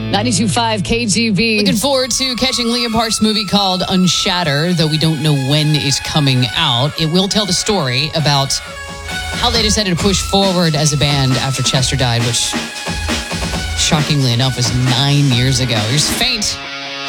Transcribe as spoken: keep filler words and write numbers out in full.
ninety-two point five K G B. Looking forward to catching Liam Park's movie called Unshatter, though we don't know when it's coming out. It will tell the story about how they decided to push forward as a band after Chester died, which, shockingly enough, was nine years ago. Here's Faint.